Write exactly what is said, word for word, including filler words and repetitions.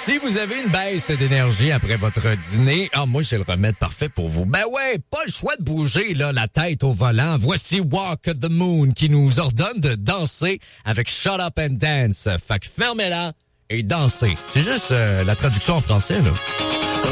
Si vous avez une baisse d'énergie après votre dîner, ah, moi, j'ai le remède parfait pour vous. Ben ouais, pas le choix de bouger, là, la tête au volant. Voici Walk the Moon qui nous ordonne de danser avec Shut Up and Dance. Fait que fermez-la et dansez. C'est juste euh, la traduction en français, là.